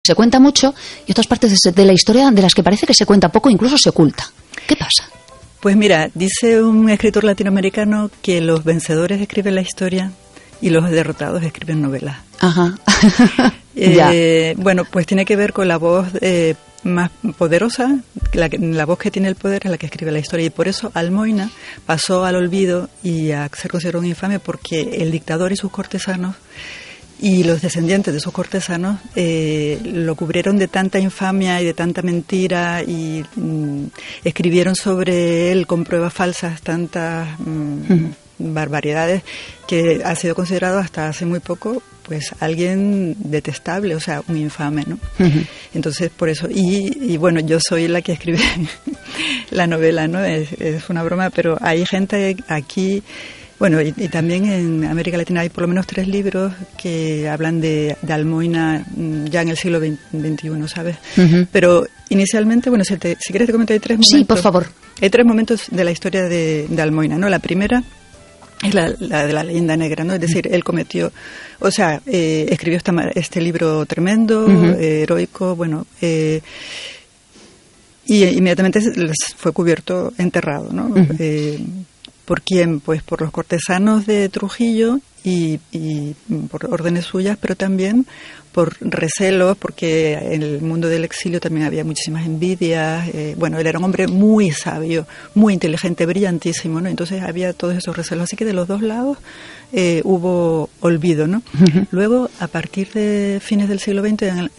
Se cuenta mucho y otras partes de la historia de las que parece que se cuenta poco, incluso se oculta. ¿Qué pasa? Pues mira, dice un escritor latinoamericano que los vencedores escriben la historia y los derrotados escriben novelas. Ajá. Bueno, pues tiene que ver con la voz más poderosa, la voz que tiene el poder es la que escribe la historia, y por eso Almoina pasó al olvido y a ser considerado un infame, porque el dictador y sus cortesanos y los descendientes de esos cortesanos lo cubrieron de tanta infamia y de tanta mentira y escribieron sobre él con pruebas falsas tantas barbaridades, que ha sido considerado hasta hace muy poco pues alguien detestable, o sea, un infame, ¿no? Entonces, por eso, y bueno, yo soy la que escribe la novela, ¿no? Es una broma, pero hay gente aquí. Bueno, y también en América Latina hay por lo menos 3 libros que hablan de Almoina ya en el siglo XXI, ¿sabes? Pero inicialmente, bueno, si quieres te comento, hay 3 momentos. Sí, por favor. Hay 3 momentos de la historia de Almoina, ¿no? La primera es la de la leyenda negra, ¿no? Es decir, él cometió, o sea, escribió este libro tremendo, heroico, bueno, y inmediatamente fue cubierto, enterrado, ¿no? ¿Por quién? Pues por los cortesanos de Trujillo y por órdenes suyas, pero también por recelos, porque en el mundo del exilio también había muchísimas envidias. Bueno, él era un hombre muy sabio, muy inteligente, brillantísimo, ¿no? Entonces había todos esos recelos. Así que de los dos lados hubo olvido, ¿no? Luego, a partir de fines del siglo XX,